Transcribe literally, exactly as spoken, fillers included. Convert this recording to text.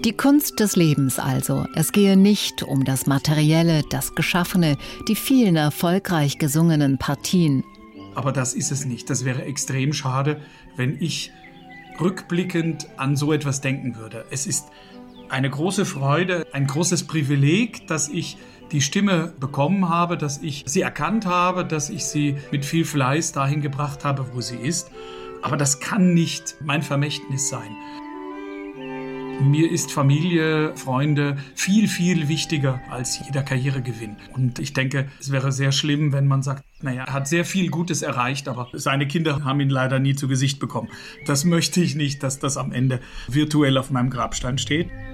Die Kunst des Lebens also. Es gehe nicht um das Materielle, das Geschaffene, die vielen erfolgreich gesungenen Partien. Aber das ist es nicht. Das wäre extrem schade, wenn ich rückblickend an so etwas denken würde. Es ist eine große Freude, ein großes Privileg, dass ich die Stimme bekommen habe, dass ich sie erkannt habe, dass ich sie mit viel Fleiß dahin gebracht habe, wo sie ist. Aber das kann nicht mein Vermächtnis sein. Mir ist Familie, Freunde viel, viel wichtiger als jeder Karrieregewinn. Und ich denke, es wäre sehr schlimm, wenn man sagt, naja, er hat sehr viel Gutes erreicht, aber seine Kinder haben ihn leider nie zu Gesicht bekommen. Das möchte ich nicht, dass das am Ende virtuell auf meinem Grabstein steht.